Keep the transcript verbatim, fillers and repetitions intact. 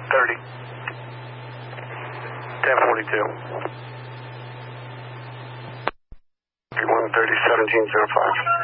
thirty. ten forty-two. one thirty, seventeen oh five.